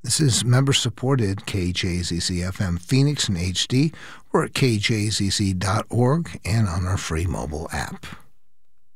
This is member-supported KJZZ-FM Phoenix in HD. We're at kjzz.org and on our free mobile app.